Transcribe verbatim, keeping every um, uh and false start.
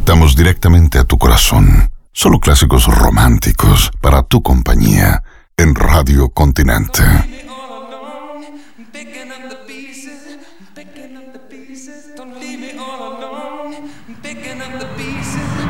Conectamos directamente a tu corazón. Solo clásicos románticos para tu compañía en Radio Continente. Picking up the pieces.